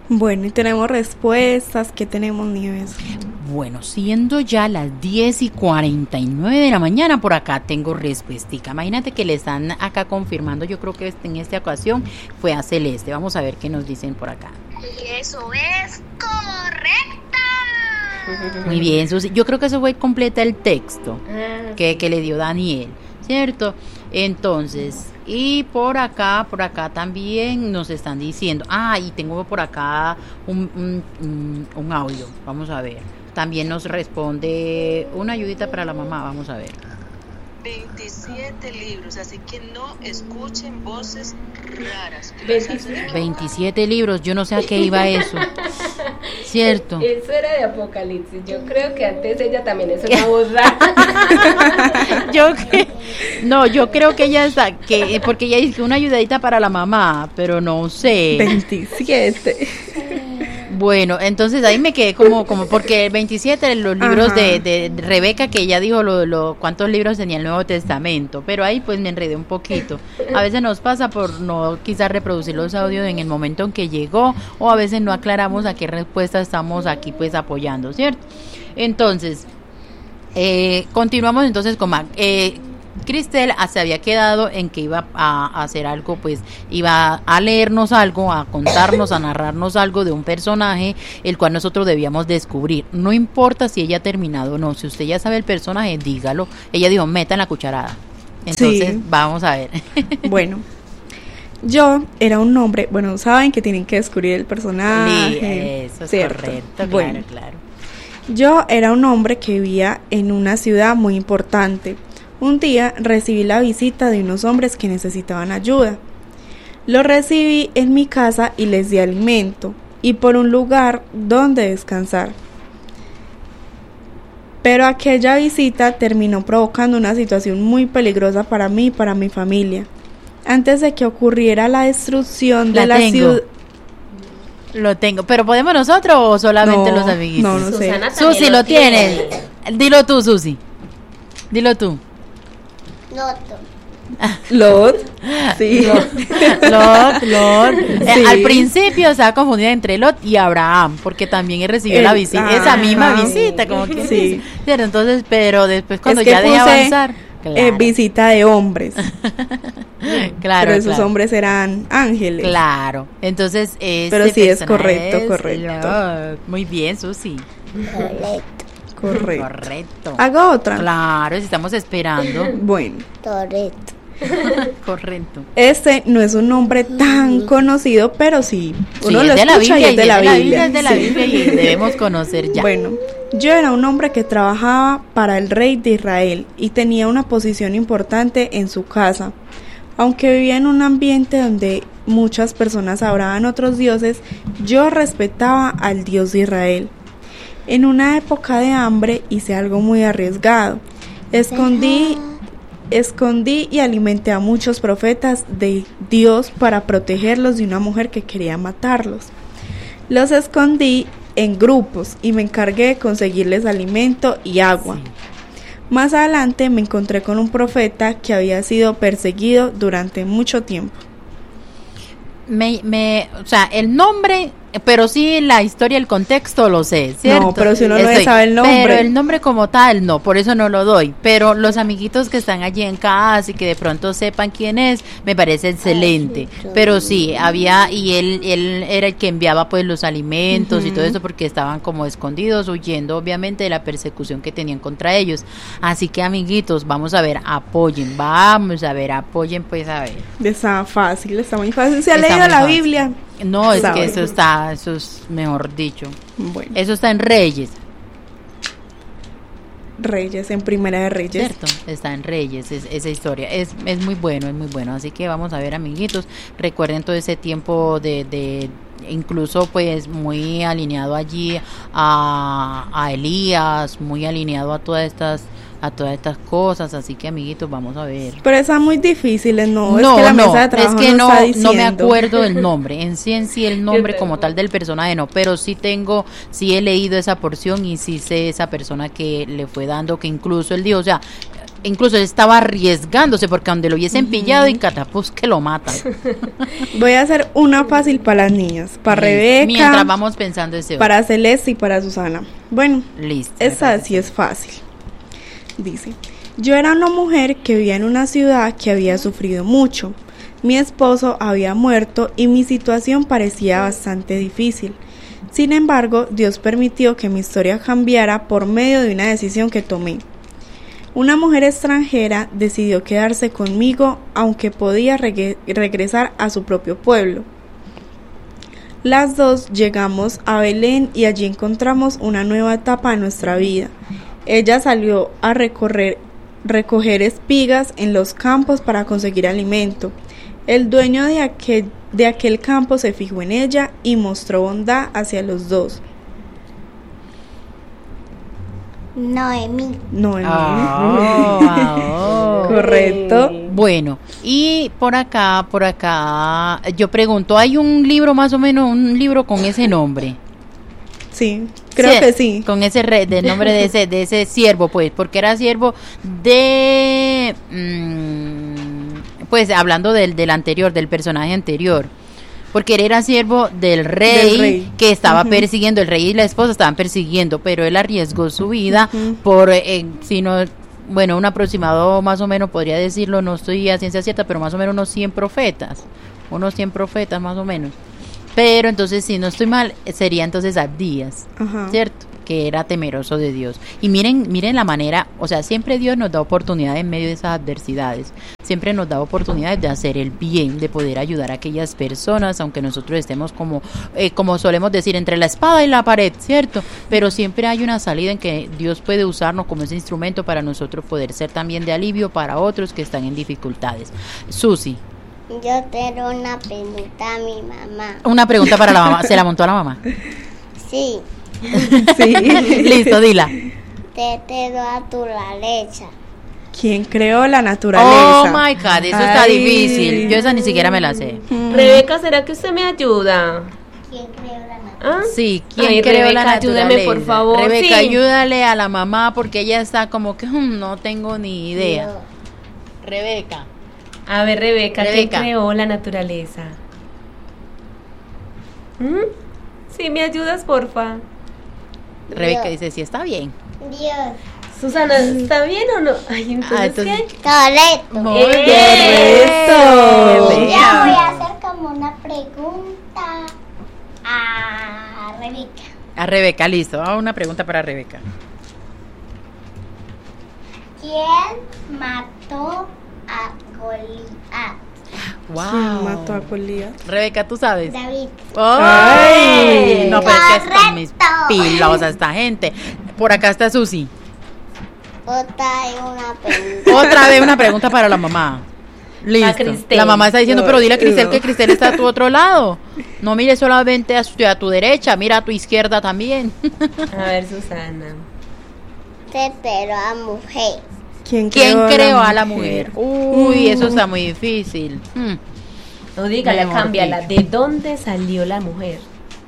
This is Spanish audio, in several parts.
Bueno, y tenemos respuestas. ¿Qué tenemos, Nieves? Bueno, siendo ya las 10:49 de la mañana, por acá tengo respuestica. Imagínate que le están acá confirmando, yo creo que en esta ocasión fue a Celeste. Vamos a ver qué nos dicen por acá. Y eso es correcto. Muy bien, Susi. Yo creo que eso fue completa el texto que le dio Daniel, ¿cierto? Entonces, y por acá también nos están diciendo, y tengo por acá un audio, vamos a ver. También nos responde una ayudita para la mamá, vamos a ver. 27 libros, así que no escuchen voces raras. 27 libros, yo no sé a qué iba eso. Cierto. Eso era de Apocalipsis. Yo creo que antes ella también es una voz rara. yo creo que ella está, porque ella dice una ayudadita para la mamá, pero no sé. 27. Bueno, entonces ahí me quedé como porque el 27 los libros de Rebeca, que ella dijo cuántos libros tenía el Nuevo Testamento, pero ahí pues me enredé un poquito. A veces nos pasa por no quizás reproducir los audios en el momento en que llegó, o a veces no aclaramos a qué respuesta estamos aquí pues apoyando, ¿cierto? Entonces, continuamos entonces con Cristel se había quedado en que iba a hacer algo, pues iba a leernos algo, a contarnos, a narrarnos algo de un personaje, el cual nosotros debíamos descubrir. No importa si ella ha terminado o no, si usted ya sabe el personaje, dígalo. Ella dijo, metan la cucharada. Entonces, sí. Vamos a ver. Bueno, yo era un hombre, bueno, saben que tienen que descubrir el personaje. Sí, eso es ¿cierto? Correcto, bueno, claro. Yo era un hombre que vivía en una ciudad muy importante. Un día recibí la visita de unos hombres que necesitaban ayuda. Los recibí en mi casa y les di alimento y por un lugar donde descansar. Pero aquella visita terminó provocando una situación muy peligrosa para mí y para mi familia. Antes de que ocurriera la destrucción de la ciudad. Lo tengo, pero ¿podemos nosotros o solamente los amiguitos? No sé. Susi, lo tienes. Dilo tú, Susi. Dilo tú. Lot. Sí. Lot. Sí. Al principio se va a confundir entre Lot y Abraham, porque también recibió la visita, esa misma visita, como que sí. ¿Cierto? Entonces, pero después cuando ya dejé avanzar, claro. Visita de hombres. Claro. Pero esos hombres eran ángeles. Claro. Entonces, pero sí es correcto. Muy bien, Susi. Correcto. ¿Hago otra? Claro, si estamos esperando. Bueno. Correcto. Este no es un nombre tan conocido, pero sí, uno lo escucha y es de la Biblia. Es de la Biblia y debemos conocer ya. Bueno, yo era un hombre que trabajaba para el rey de Israel y tenía una posición importante en su casa. Aunque vivía en un ambiente donde muchas personas adoraban otros dioses, yo respetaba al Dios de Israel. En una época de hambre hice algo muy arriesgado. Escondí y alimenté a muchos profetas de Dios para protegerlos de una mujer que quería matarlos. Los escondí en grupos y me encargué de conseguirles alimento y agua. Sí. Más adelante me encontré con un profeta que había sido perseguido durante mucho tiempo. O sea, el nombre, pero sí la historia, el contexto lo sé, ¿cierto? No, pero si uno no sabe el nombre. Pero el nombre como tal, no, por eso no lo doy. Pero los amiguitos que están allí en casa y que de pronto sepan quién es, me parece excelente. Pero sí, había, y él era el que enviaba pues los alimentos y todo eso porque estaban como escondidos, huyendo obviamente de la persecución que tenían contra ellos. Así que amiguitos, vamos a ver, apoyen pues a ver. Está muy fácil. ¿Se ha leído la Biblia? No, es que eso es mejor dicho. Bueno. Eso está en Reyes. En Primera de Reyes. Cierto, está en Reyes, esa historia. Es muy bueno. Así que vamos a ver, amiguitos. Recuerden todo ese tiempo de incluso pues muy alineado allí a Elías, muy alineado a todas estas cosas, así que amiguitos, vamos a ver. Pero están muy difíciles, ¿no? Es que la mesa de trabajo no me acuerdo del nombre, en sí el nombre como tal del personaje no, pero sí he leído esa porción y sí sé esa persona que le fue dando, que incluso él dijo, o sea, incluso él estaba arriesgándose porque donde lo hubiesen pillado y catapuz que lo matan. Voy a hacer una fácil para las niñas, para Rebeca, Mientras vamos pensando ese para Celeste y para Susana. Bueno, listo. esta sí es fácil. Dice: yo era una mujer que vivía en una ciudad que había sufrido mucho. Mi esposo había muerto y mi situación parecía bastante difícil. Sin embargo, Dios permitió que mi historia cambiara por medio de una decisión que tomé. Una mujer extranjera decidió quedarse conmigo aunque podía regresar a su propio pueblo. Las dos llegamos a Belén y allí encontramos una nueva etapa en nuestra vida. Ella salió a recoger espigas en los campos para conseguir alimento. El dueño de aquel campo se fijó en ella y mostró bondad hacia los dos. Noemí. Correcto. Bueno, y por acá, yo pregunto, ¿hay un libro más o menos, un libro con ese nombre? Sí, creo que sí. Con ese del nombre de ese siervo, pues, porque era siervo de... pues hablando del anterior, del personaje anterior, porque él era siervo del rey que estaba persiguiendo, el rey y la esposa estaban persiguiendo, pero él arriesgó su vida por, un aproximado más o menos, podría decirlo, no estoy a ciencia cierta, pero más o menos unos 100 profetas más o menos. Pero entonces, si no estoy mal, sería entonces Abdías, ¿cierto? Que era temeroso de Dios. Y miren la manera, o sea, siempre Dios nos da oportunidades en medio de esas adversidades. Siempre nos da oportunidades de hacer el bien, de poder ayudar a aquellas personas, aunque nosotros estemos como solemos decir, entre la espada y la pared, ¿cierto? Pero siempre hay una salida en que Dios puede usarnos como ese instrumento para nosotros poder ser también de alivio para otros que están en dificultades. Susi. Yo tengo una pregunta a mi mamá. Una pregunta para la mamá. ¿Se la montó a la mamá? Sí. Sí. Listo, dila. Te naturaleza. ¿Quién creó la naturaleza? Oh my God, eso está difícil. Yo esa ni siquiera me la sé. Rebeca, ¿será que usted me ayuda? ¿Quién creó la naturaleza? Sí, ¿quién Ay, creó Rebeca, la naturaleza? ayúdeme, por favor. Rebeca, Sí. ayúdale a la mamá porque ella está como que no tengo ni idea. Rebeca. A ver, Rebeca, ¿quién Rebeca. creó la naturaleza? Sí, ¿me ayudas, porfa? Rebeca Dios. dice, sí, está bien. Dios. Susana, ¿está bien o no? Ay, entonces, ¿qué? Correcto. Muy Correcto. Ya voy a hacer como una pregunta a Rebeca. A Rebeca, listo. Una pregunta para Rebeca. ¿Quién mató a Goliat? ¿Quién mató a Goliat? Rebeca, ¿tú sabes? David. ¡Ay! No, pero es que están mis Correcto. pilos esta gente. Por acá está Susi. Una pregunta. Otra vez una pregunta para la mamá. Listo. Cristel. La mamá está diciendo, pero dile a Cristel No. que Cristel está a tu otro lado. No mires solamente a tu derecha, mira a tu izquierda también. A ver, Susana. Te a mujer. ¿Quién creó a la mujer? Uy, eso está muy difícil. O dígale, Mejor cámbiala. dicho. ¿De dónde salió la mujer?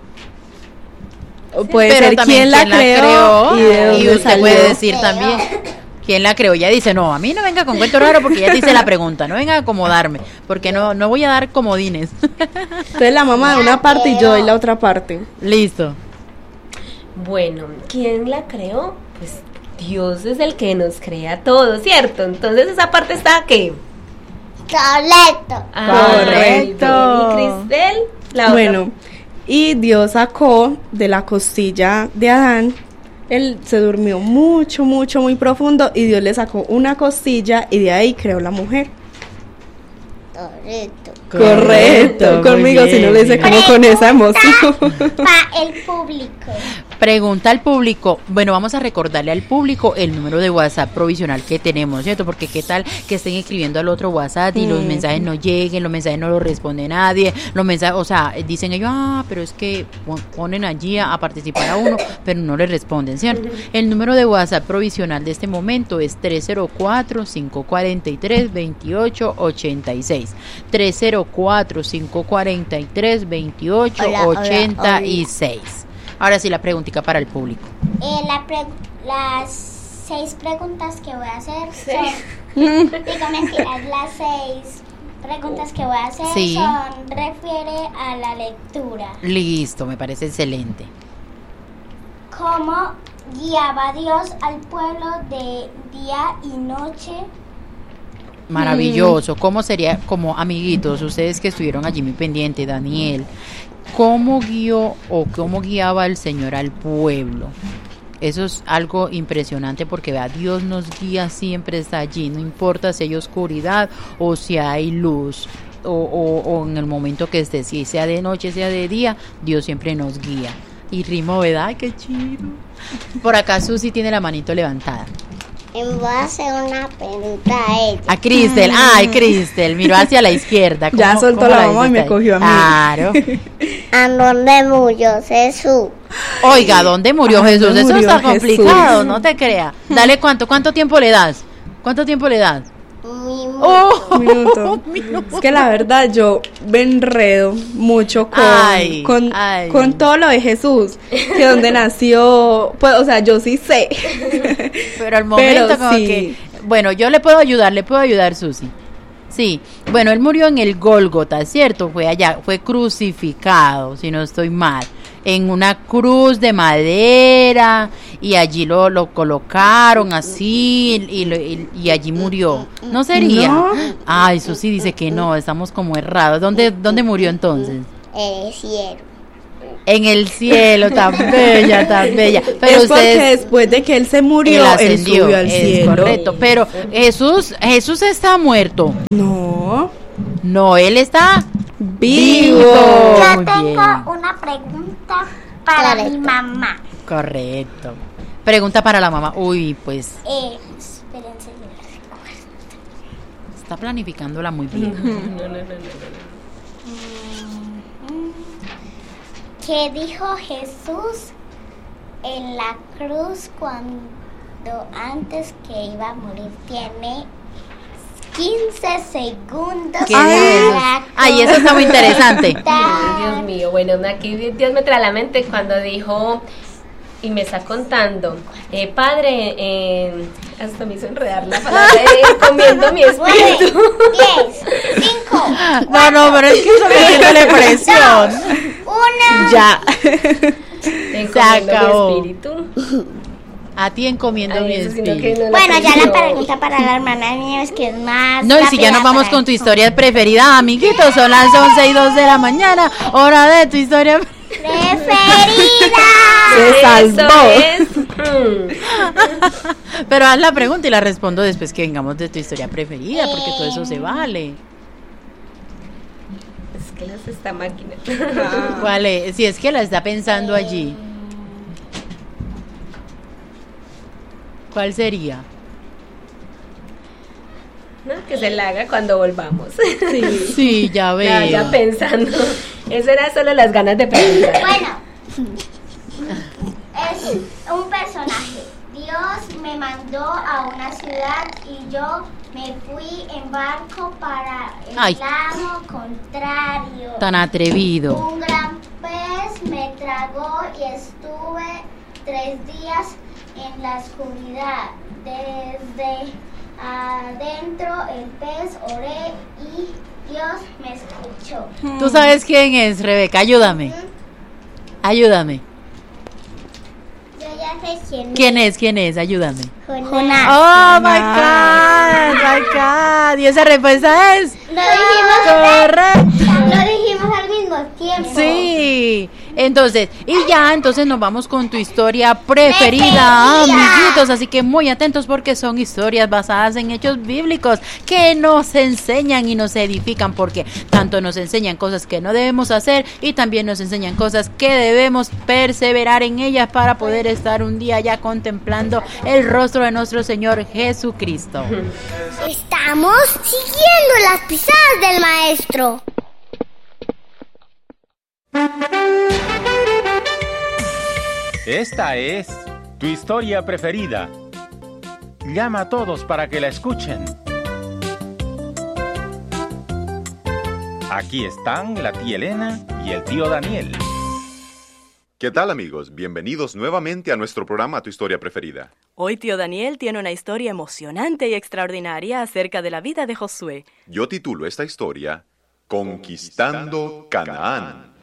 Puede Pero ser también quién la creó y de dónde usted salió. puede decir también quién la creó. Ella dice, no, a mí no venga con cuento raro porque ella dice la pregunta, no venga a acomodarme, porque no voy a dar comodines. Entonces la mamá de una parte y yo de la otra parte. Listo. Bueno, ¿quién la creó? Pues Dios es el que nos crea todo, ¿cierto? Entonces esa parte está ¿qué? Correcto. Correcto. ¿Y Cristel? La otra. Bueno, y Dios sacó de la costilla de Adán. Él se durmió mucho, muy profundo y Dios le sacó una costilla y de ahí creó la mujer. Correcto. Correcto. Muy Conmigo si no lo hice bien. como con esa emoción. Para el público. Pregunta al público. Bueno, vamos a recordarle al público el número de WhatsApp provisional que tenemos, ¿cierto? Porque qué tal que estén escribiendo al otro WhatsApp y los mensajes no lleguen, los mensajes no los responde nadie, los mensajes, o sea, dicen ellos, pero es que ponen allí a participar a uno, pero no le responden, ¿cierto? El número de WhatsApp provisional de este momento es 304-543-2886. 304-543-2886. Ahora sí, la preguntita para el público. Las 6 preguntas que voy a hacer son, digo mentiras, las 6 preguntas que voy a hacer Sí. son, refiere a la lectura. Listo, me parece excelente. ¿Cómo guiaba Dios al pueblo de día y noche? Maravilloso. ¿Cómo sería, como amiguitos, ustedes que estuvieron allí muy pendientes, Daniel, cómo guió o cómo guiaba el Señor al pueblo? Eso es algo impresionante porque vea, Dios nos guía, siempre está allí, no importa si hay oscuridad o si hay luz o en el momento que esté, si sea de noche, sea de día, Dios siempre nos guía. Y ritmo, ¿verdad? Ay, qué chido. Por acá Susi tiene la manito levantada. Voy a hacer una pregunta a ella. A Cristel, ay Cristel, miró hacia la izquierda. Ya soltó cómo la dice mamá y me usted? cogió a mí. Claro. ¿A dónde murió Jesús? Oiga, ¿dónde murió ¿Dónde Jesús? Eso murió está Jesús? complicado, no te creas. Dale, ¿cuánto tiempo le das? ¿Cuánto tiempo le das? Un minuto. Es que la verdad yo me enredo mucho Ay. con todo lo de Jesús, que donde nació, pues, o sea, yo sí sé. Pero al momento Pero como sí. que, bueno, yo le puedo ayudar, Susi. Sí, bueno, él murió en el Gólgota, ¿cierto? Fue allá, fue crucificado, si no estoy mal, en una cruz de madera y allí lo colocaron así y allí murió. ¿No sería? No. Ay, Susi dice que no, estamos como errados. ¿Dónde murió entonces? Cielo. En el cielo, tan bella, tan bella. Pero Es porque ustedes, después de que él se murió, él ascendió, subió al es cielo. correcto. Pero Jesús está muerto. No, No, él está vivo. Yo Muy tengo bien. una pregunta para mi mamá. Correcto. Pregunta para la mamá. Uy, pues Espérense, yo la recuerdo. está planificándola muy bien. ¿Qué dijo Jesús en la cruz cuando antes que iba a morir? Tiene 15 segundos. ¿Qué dijo Jesús? Ay, eso está muy interesante. Ay, Dios mío, bueno, aquí Dios me trae a la mente cuando dijo y me está contando, Padre, hasta me hizo enredar la palabra comiendo mi 9, espíritu. 10, 5, No, pero es que eso metiéndole presión. 1. Ya. Encomiendo acabó. mi espíritu. A ti encomiendo mi Ay, eso sí, no, que espíritu. no la Bueno, ya la aprendió. pregunta para la hermana Nieves, que es más. No, y si ya nos vamos con tu historia preferida, amiguitos, son las 11:02 de la mañana, hora de tu historia preferida. Se salvó. Eso es. Pero haz la pregunta y la respondo después que vengamos de tu historia preferida, porque todo eso se vale. Es que las esta máquina. ¿Cuál es? Si es que la está pensando allí. ¿Cuál sería? ¿No? Que se la haga cuando volvamos. Sí, ya veo. Ya pensando. Eso era solo las ganas de preguntar. Bueno, es un personaje. Dios me mandó a una ciudad y yo me fui en barco para el Ay. lado contrario. Tan atrevido. Un gran pez me tragó y estuve 3 días en la oscuridad. Desde adentro el pez oré y Dios me escuchó. ¿Tú sabes quién es, Rebeca? Ayúdame. Ayúdame. Yo ya sé ¿Quién es? Ayúdame. Jonás. Oh my God. Y esa respuesta es correcta. Lo dijimos al mismo tiempo. Sí. Entonces nos vamos con tu historia preferida, amiguitos. Así que muy atentos porque son historias basadas en hechos bíblicos que nos enseñan y nos edifican, porque tanto nos enseñan cosas que no debemos hacer y también nos enseñan cosas que debemos perseverar en ellas para poder estar un día ya contemplando el rostro de nuestro Señor Jesucristo. Estamos siguiendo las pisadas del maestro. Esta es tu historia preferida. Llama a todos para que la escuchen. Aquí están la tía Elena y el tío Daniel. ¿Qué tal, amigos? Bienvenidos nuevamente a nuestro programa Tu Historia Preferida. Hoy tío Daniel tiene una historia emocionante y extraordinaria acerca de la vida de Josué. Yo titulo esta historia Conquistando Canaán.